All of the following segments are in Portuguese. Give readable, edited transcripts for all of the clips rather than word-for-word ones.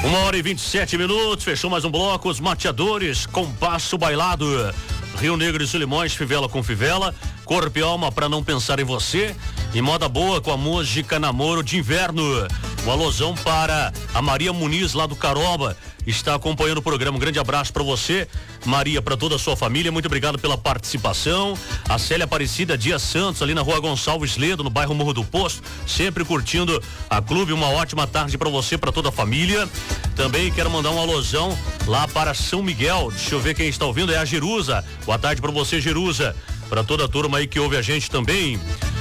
1h27, fechou mais um bloco. Os mateadores, compasso bailado. Rio Negro e Solimões, fivela com fivela. Corpo e alma pra não pensar em você. E moda boa com a música Namoro de Inverno. Um alusão para a Maria Muniz, lá do Caroba. Está acompanhando o programa. Um grande abraço para você, Maria, para toda a sua família. Muito obrigado pela participação. A Célia Aparecida Dias Santos, ali na Rua Gonçalves Ledo, no bairro Morro do Posto, sempre curtindo a clube. Uma ótima tarde para você, para toda a família. Também quero mandar um alusão lá para São Miguel. Deixa eu ver quem está ouvindo, é a Jerusa. Boa tarde para você, Jerusa. Para toda a turma aí que ouve a gente também.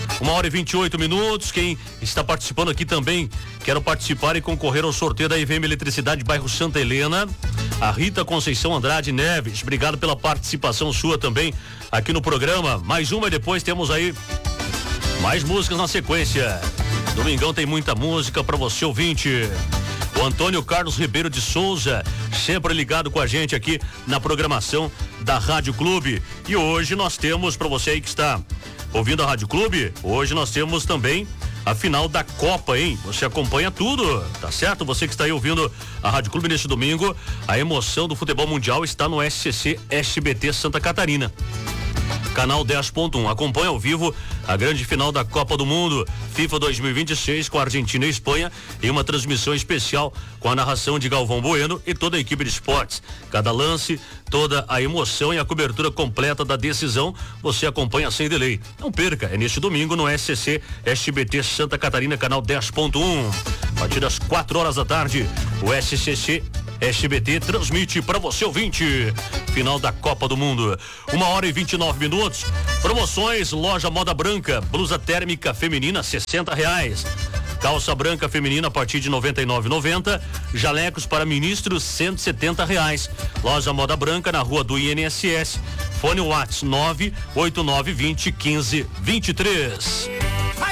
1h28. Quem está participando aqui também, quero participar e concorrer ao sorteio da IVM Eletricidade, bairro Santa Helena. A Rita Conceição Andrade Neves, obrigado pela participação sua também aqui no programa. Mais uma e depois temos aí mais músicas na sequência. Domingão tem muita música para você, ouvinte. O Antônio Carlos Ribeiro de Souza, sempre ligado com a gente aqui na programação da Rádio Clube. E hoje nós temos, para você aí que está ouvindo a Rádio Clube, hoje nós temos também a final da Copa, hein? Você acompanha tudo, tá certo? Você que está aí ouvindo a Rádio Clube neste domingo, a emoção do futebol mundial está no SCC SBT Santa Catarina. Canal 10.1, acompanha ao vivo a grande final da Copa do Mundo FIFA 2026 com a Argentina e Espanha, em uma transmissão especial com a narração de Galvão Bueno e toda a equipe de esportes. Cada lance, toda a emoção e a cobertura completa da decisão você acompanha sem delay. Não perca, é neste domingo no SCC SBT Santa Catarina, canal 10.1. A partir das 4 horas da tarde, o SCC SBT transmite para você, ouvinte, final da Copa do Mundo. 1h29. Promoções, loja Moda Branca, blusa térmica feminina R$60. Calça branca feminina a partir de R$ 99,90. Jalecos para ministros R$170. Loja Moda Branca na rua do INSS. Fone WhatsApp 989201523.